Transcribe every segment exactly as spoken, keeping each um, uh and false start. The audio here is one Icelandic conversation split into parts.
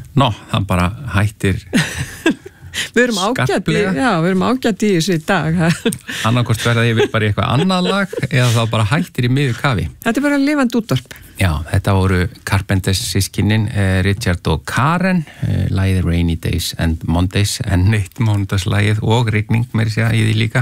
Nó, það bara hættir Við erum ágætt í, já, við erum ágætt í þessu í dag. Annarkvort verða ég vil bara í eitthvað annað lag eða þá bara hættir í miður kafi. Þetta er bara lifandi útvarp. Já, þetta voru Carpenters sískinin, eh, Richard og Karen, eh, lagið Rainy Days and Mondays, en eitt mánudagslagið og rigning meiri segja í því líka.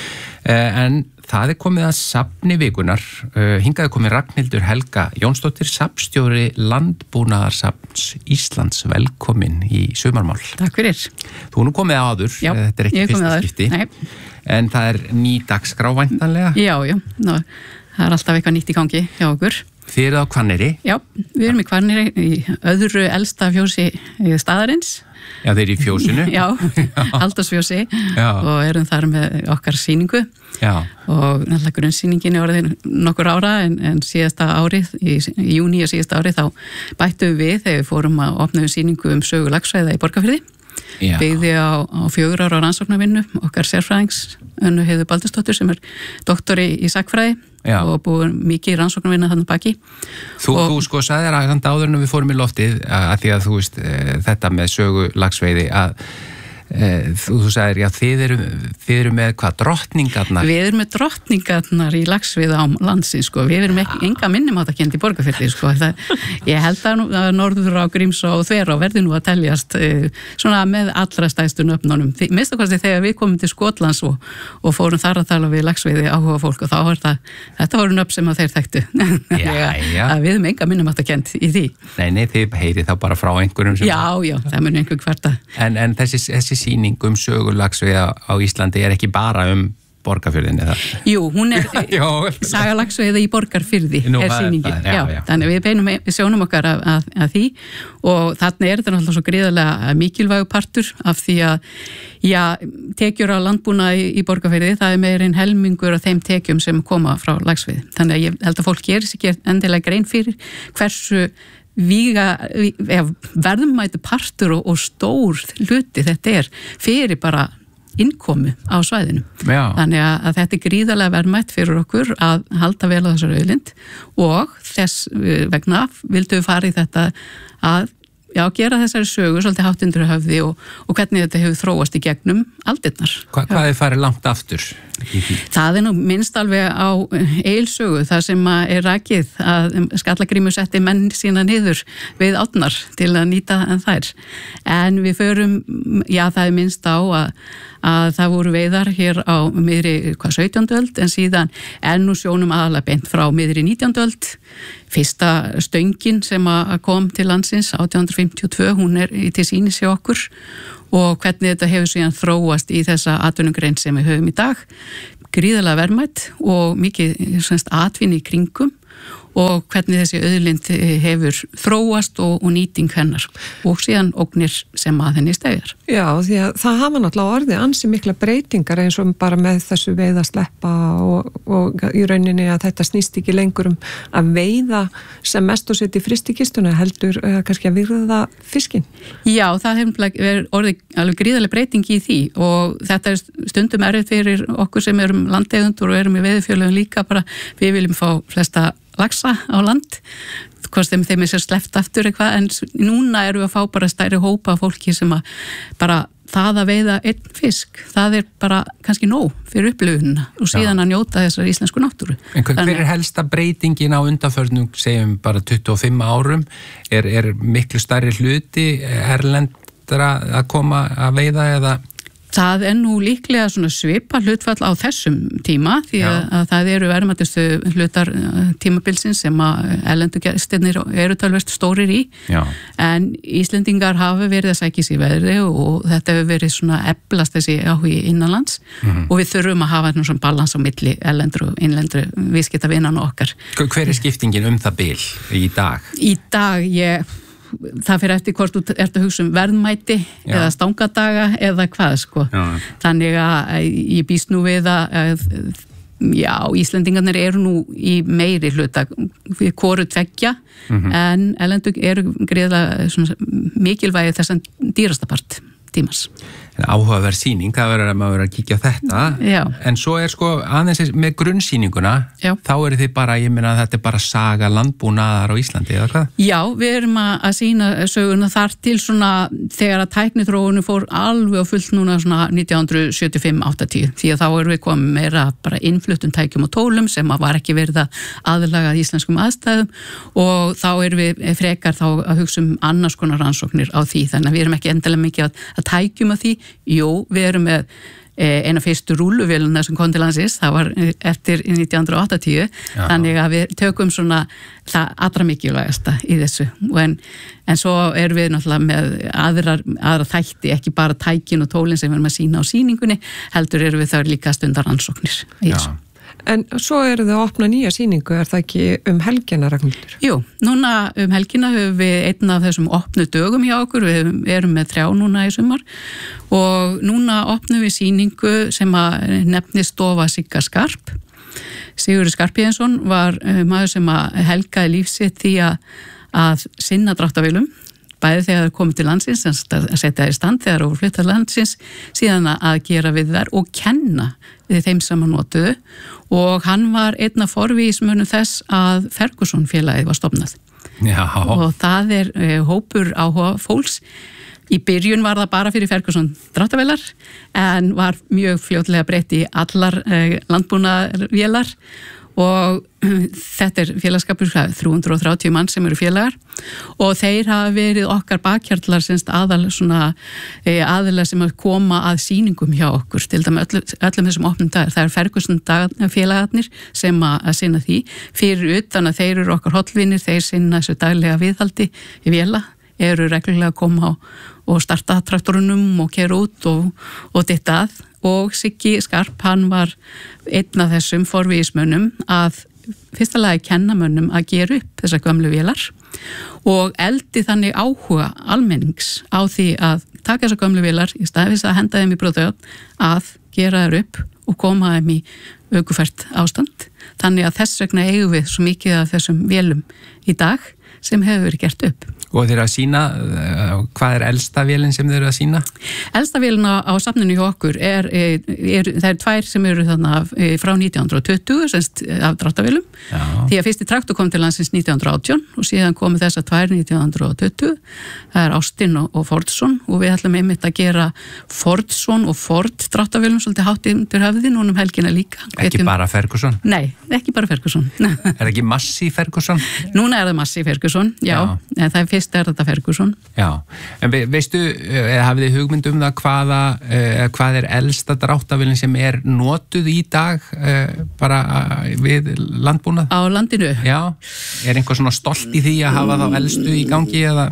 Eh, en það er komið að safni vikunar. Uh, hingaði komið Ragnhildur Helga Jónsdóttir, safnstjóri Landbúnaðarsafns Íslands, velkomin í sumarmál. Takk fyrir. Þú nú komið áður, já, þetta er ekki fyrsta skipti, Nei. en það er ný dagskrá væntanlega. Já, já, Ná, það er alltaf eitthvað nýtt í gangi hjá okkur. Þið eruð á Hvanneyri? Já, við erum í Hvanneyri, í öðru elsta fjósi staðarins. Já, þeir eru í fjósinu. Já, Halldórsfjósi og erum þar með okkar sýningu. Já. Og náttúrulega grunnsýningin er orðin nokkur ára en, en síðasta árið, í, í júní og síðasta árið þá bættum við þegar við fórum að opna sýningu um sögu laxveiða í Borgarfirði. Já. Byggði á, á fjögur ára rannsóknarvinnu okkar sérfræðings Önnu Heiðu Baldursdóttur sem er doktori í sagnfræði og búið mikið rannsóknarvinna þannig baki. Þú, og, þú sko sagðir að þannig áður en við fórum í loftið að því að þú veist þetta með sögu laxveiði að Þú, þú sagðir, já, þið eru, þið eru með hvað, drottningarnar? Við erum með drottningarnar í laxveiði á landsins, sko. Við erum ekki, enga minnimáttakennd í Borgarfirði, sko. Það, ég held að, að norður á Grímsá og Þverá verði nú að teljast uh, svona með allra stæstu nöfnunum. Minnst okkar þegar við komum til Skotlands og, og fórum þar að tala við laxveiði áhuga fólk og þá var það, þetta voru nöfn sem að þeir þekktu. Já, já. Við erum enga minnimáttakennd í því. Nei, nei, þið heyrið þá bara frá einhverjum sem... Já, já, það mun einhver hverta. En, en þessi, þessi sýning um sögu laxveiða á Íslandi er ekki bara um Borgarfjörðin eða? Jú, hún er saga laxveiða í Borgarfirði Nú, er sýningin. Já, já, já. Þannig við beinum við sjónum okkar að, að, að því og þarna er þetta náttúrulega svo gríðarlega mikilvægu partur af því að já, tekjur á landbúnaði í, í Borgarfirði, það er meira en helmingur af þeim tekjum sem koma frá laxveiði. Þannig að ég held að fólk gerir sér ekki endilega grein fyrir hversu Víga, verðmætu partur og, og stór hluti þetta er fyrir bara innkomu á svæðinu. Já. Þannig að, að þetta er gríðarlega verðmætt fyrir okkur að halda vel á þessar auðlind og þess vegna vildum við fara í þetta að já, gera þessari sögu svolítið hátt undir höfði og, og hvernig þetta hefur þróast í gegnum aldirnar. Hva, hvað er farið langt aftur í því? Það er nú minnst alveg á Egilssögu, það sem er rakið að Skallagrímur setti menn sína niður við átnar til að nýta þær. En við förum, já það er minnst á að, að það voru veiðar hér á miðri hvað sautjándu öld en síðan er nú sjónum aðalega beint frá miðri nítjándu öld. Fyrsta stöngin sem kom til landsins átján hundruð fimmtíu og tvö, hún er til sýnis hjá okkur og hvernig þetta hefur síðan þróast í þessa atvinnugrein sem við höfum í dag. Gríðarlega verðmætt og mikið semst atvinni í kringum og hvernig þessi auðlind hefur þróast og, og nýting hennar og síðan ógnir sem að henni stegar. Já, því að það hafa náttúrulega orðið ansi mikla breytingar eins og bara með þessu veiða sleppa og, og í rauninni að þetta snýst ekki lengur um að veiða sem mest og setja í fristikistuna heldur uh, kannski að virða fiskinn. Já, það hefur orðið alveg gríðarlega breyting í því og þetta er stundum erfitt fyrir okkur sem erum landeigendur og erum í veiðifjörlugum líka bara við viljum fá flesta laxa á land, hvort þeim þeim er sér sleppt aftur eitthvað, en núna erum við að fá bara stærri hópa af fólki sem að bara það að veiða einn fisk, það er bara kannski nóg fyrir upplifunina og síðan að njóta þessar íslensku náttúru. En hver, hver er helsta breytingin á undanförnum, segjum bara tuttugu og fimm árum, er, er miklu stærri hluti erlendra að koma að veiða eða? Það er nú líklega svona svipa hlutfall á þessum tíma því að, að það eru verðmætustu hlutar tímabilsins sem að erlendu gestirnir eru tölvert stórir í. Já. En Íslendingar hafa verið að sækja sér veðri og þetta hefur verið svona eflast þessi áhugi innanlands mm-hmm. og við þurfum að hafa svona balans á milli erlendur og innlendur viðskiptavinnan okkar. Hver er skiptingin um það bil í dag? Í dag ég... það fyrir eftir hvort þú ert að hugsa um verðmæti Já. Eða stangadaga eða hvað sko. Já. Þannig að ég býst nú við að já, Íslendingarnir eru nú í meiri hluta við hvoru tveggja mm-hmm. en erlendu eru greiðlega mikilvægi þessan dýrasta part tímans. áhugaverð sýning, það verður að maður verður að kíkja á þetta. Já. En svo er sko aðeins með grunnsýninguna, Já. Þá eru þið bara, ég meina að þetta er bara saga landbúnaðar á Íslandi, eða hvað? Já, við erum að sýna söguna þar til svona þegar að tækniþróunu fór alveg á fullt núna svona nítján hundruð sjötíu og fimm til áttatíu, því að þá erum við komið meira bara innfluttum tækjum og tólum sem að var ekki verið að aðlaga íslenskum aðstæðum og þá erum við frekar þá að hugsa um annars konar rannsóknir á því, þannig að við erum ekki endilega mikið að, að tækjum að því. Jú, við erum með eina fyrstu rúlluvélina sem kom til landsins, það var eftir nítján hundruð áttatíu, Já. Þannig að við tökum svona það allra mikilvægasta í þessu en, en svo erum við náttúrulega með aðrar, aðra þætti, ekki bara tækin og tólin sem við erum að sýna á sýningunni, heldur erum við þar líka stundar rannsóknir í þessu. En svo eru þau að opna nýja sýningu, er það ekki um helgina, Ragnhildur? Jú, núna um helgina höfum við einn af þessum opnu dögum hjá okkur, við erum með þrjá núna í sumar og núna opnum við sýningu sem að nefni Stofa Sigga Skarp. Sigurður Skarphéðinsson var maður sem að helgaði lífsitt því að, að sinna dráttarvélum, bæði þegar það komið til landsins, að setja það í stand þegar það flytta landsins, síðan að gera við þær og kenna við þeim sem að notuðu og hann var einn af forvísmönnum þess að Ferguson félagið var stofnað. Já. Og það er e, hópur áhuga fólks. Í byrjun var það bara fyrir Ferguson dráttarvélar en var mjög fljótlega breytt í allar e, landbúnaðarvélar og þetta er félagskapur þrjú hundruð og þrjátíu mann sem eru félagar og þeir hafa verið okkar bakhjarlar semst aðal svona aðilega sem að koma að sýningum hjá okkur til dæmi öll, öllum þessum opnum dagar, það er Ferguson félagarnir sem að sinna því fyrir utan að þeir eru okkar hollvinir, þeir sinna þessu daglega viðhaldi í véla, eru reglulega að koma á, og starta traktorunum og keyra út og, og ditta að og Siggi Skarp, hann var einn af þessum forvísmönnum að fyrsta lagi kenna mönnum að gera upp þessar gömlu vélar og eldi þannig áhuga almennings á því að taka þessar gömlu vélar í staðis að henda þeim í brotajótt að gera þær upp og koma þeim í aukufært ástand. Þannig að þess vegna eigum við svo mikið af þessum vélum í dag sem hefur verið gert upp. Og þeir eru að sína, hvað er elsta vélin sem þeir eru að sína? Elsta vélin á, á safninu hjá okkur er, er, er, það er tvær sem eru þarna frá nítján hundruð og tuttugu, semst af dráttarvélum. Já. Því að fyrsti traktor kom til landsins nítján hundruð og átján og síðan komu þessar tvær nítján hundruð og tuttugu. Það er Austin og, og Fordson og við ætlum einmitt að gera Fordson og Ford dráttarvélum svolítið hátt undir höfði núna um helgina líka. Ekki Getum... bara Ferguson? Nei, ekki bara Ferguson. Er ekki Massey Ferguson? Núna er það Massey Ferguson, já, já. En það er fyrst er þetta Ferguson. Já, en veistu, eða hafið þið hugmynd um það hvaða, eh, hvað er elsta dráttarvélin sem er notuð í dag eh, bara við landbúnað? Á landinu? Já, er einhver svona stolt í því að hafa þá elstu í gangi eða?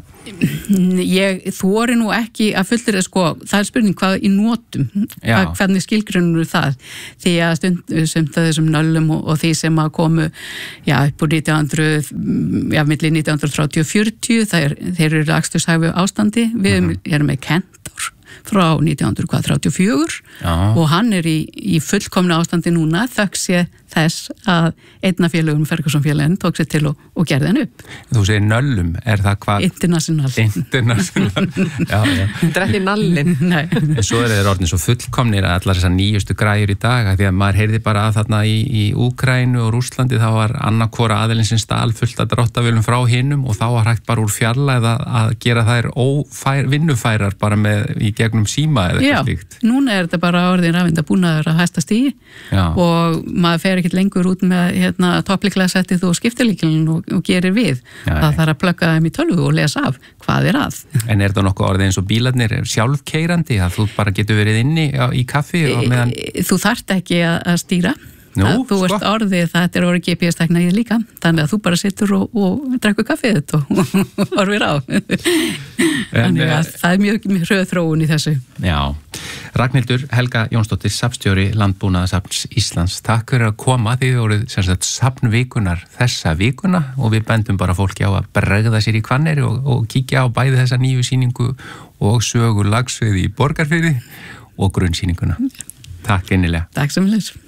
Ég þori nú ekki að fullur sko, það er spurning hvað í notum, hvað, hvernig skilgrunur það, því að stund sumt að þessum nöllum og, og því sem að komu já, upp úr nítján hundruð, já, milli nítján hundruð þrjátíu og fjörutíu, það er, þeir eru akstursæfu ástandi, við uh-huh. erum með Kentor frá nítján hundruð þrjátíu og fjögur já. Og hann er í, í fullkomnu ástandi núna þökk sé þess að einna félögum Ferguson félagin tók sér til og, og gerði hann upp. Þú segir nöllum, er það hvað? International. International, já, já. Það er ekki nallin. Nei. En svo er þeir orðin svo fullkomnir að allar þessar nýjustu græjur í dag, því að maður heyrði bara að þarna í, í Úkraínu og Rússlandi þá var annarkvora aðilinn sem stál fullt að dráttarvélum frá hinum og þá var hægt bara úr fjarlæð að, að gera þær ófær, vinnufærar bara með í gegnum síma eða eitthvað slíkt. Já, núna er þetta bara orðin rafindabúnaður að hæsta stigi og maður fer ekkert lengur út með hérna, toppliklæðsettið og skiptilíkilin og, og gerir við. Já, það þarf að plugga þeim í tölvu og lesa af hvað er að. En er það nokkuð orðið eins og bílarnir sjálfkeyrandi að þú bara getur verið inni í kaffi? Og meðan... Þú þarft ekki að stýra. Nú, þú sko? Ert orðið, þetta er orðið G P S-tækna í líka, þannig að þú bara sittur og, og drekkur kaffið þetta og, og orðir á. Þannig að það er mjög, mjög hröð þróun í þessu. Já. Ragnhildur Helga Jónsdóttir, safnstjóri Landbúnaðarsafns Íslands. Takk fyrir að koma, þið voruð sem sagt safnvikunar þessa vikuna og við bendum bara fólki á að bregða sér í Hvanneyri og, og kíkja á bæði þessa nýju sýningu og sögur lagsveið í Borgarfirði og grunnsýninguna. Takk innilega. Takk sem leys.